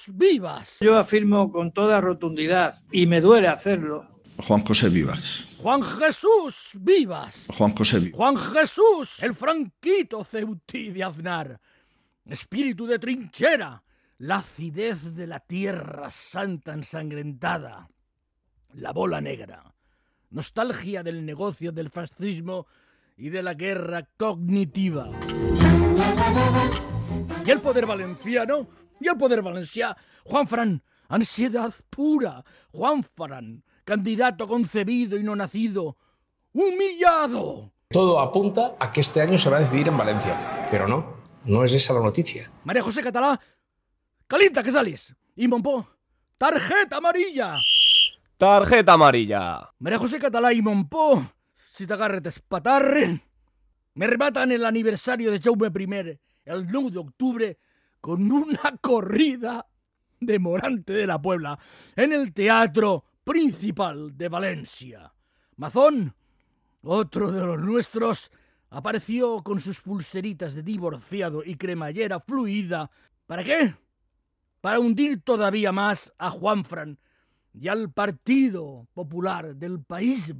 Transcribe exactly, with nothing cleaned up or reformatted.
Jesús Vivas. Yo afirmo con toda rotundidad, y me duele hacerlo, Juan José Vivas. Juan Jesús Vivas. Juan José Vivas. Juan Jesús, el franquito Ceutí de Aznar. Espíritu de trinchera, la acidez de la tierra santa ensangrentada. La bola negra, nostalgia del negocio del fascismo y de la guerra cognitiva. Y el poder valenciano, y el poder valenciano, Juanfran, ansiedad pura, Juanfran, candidato concebido y no nacido, humillado. Todo apunta a que este año se va a decidir en Valencia, pero no, no es esa la noticia. María José Catalá, calienta que sales. Y Monpó, tarjeta amarilla. Tarjeta amarilla. María José Catalá y Monpó, si te agarre te espatarren, me rematan el aniversario de Jaume I, el nueve de octubre, con una corrida de Morante de la Puebla en el Teatro Principal de Valencia. Mazón, otro de los nuestros, apareció con sus pulseritas de divorciado y cremallera fluida. ¿Para qué? Para hundir todavía más a Juanfran y al Partido Popular del País